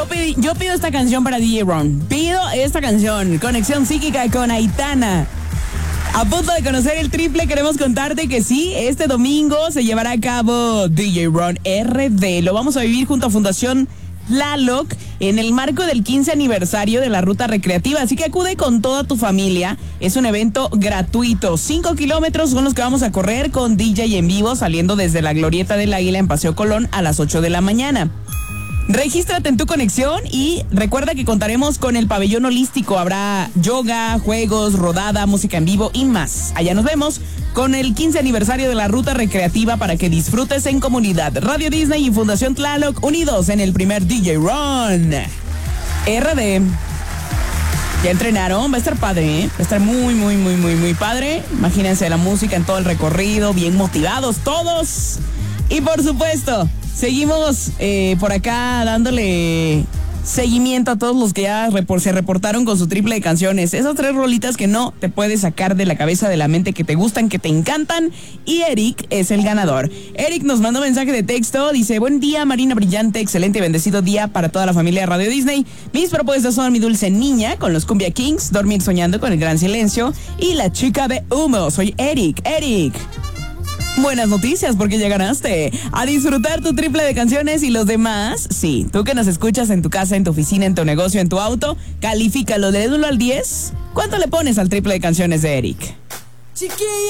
Yo pido esta canción para DJ Ron. Pido esta canción, Conexión Psíquica con Aitana. A punto de conocer el triple, queremos contarte que sí, este domingo se llevará a cabo DJ Ron RD. Lo vamos a vivir junto a Fundación Tlaloc en el marco del 15 aniversario de la ruta recreativa, así que acude con toda tu familia. Es un evento gratuito, 5 kilómetros son los que vamos a correr con DJ en vivo, saliendo desde la Glorieta del Águila en Paseo Colón a las 8 de la mañana. Regístrate en tu conexión y recuerda que contaremos con el pabellón holístico. Habrá yoga, juegos, rodada, música en vivo y más. Allá nos vemos con el 15 aniversario de la ruta recreativa para que disfrutes en comunidad. Radio Disney y Fundación Tlaloc unidos en el primer DJ Run RD. ¿Ya entrenaron? Va a estar padre, ¿eh? Va a estar muy padre. Imagínense la música en todo el recorrido, bien motivados todos. Y por supuesto, seguimos por acá dándole seguimiento a todos los que ya se reportaron con su triple de canciones. Esas 3 rolitas que no te puedes sacar de la cabeza, de la mente, que te gustan, que te encantan. Y Eric es el ganador. Eric nos mandó mensaje de texto. Dice: buen día, Marina Brillante. Excelente y bendecido día para toda la familia de Radio Disney. Mis propuestas son Mi Dulce Niña con los Cumbia Kings, Dormir Soñando con El Gran Silencio y La Chica de Humo. Soy Eric. Buenas noticias porque ya ganaste. A disfrutar tu triple de canciones y los demás. Sí, tú que nos escuchas en tu casa, en tu oficina, en tu negocio, en tu auto, califícalo del 1 al 10. ¿Cuánto le pones al triple de canciones de Eric? Chiquilla.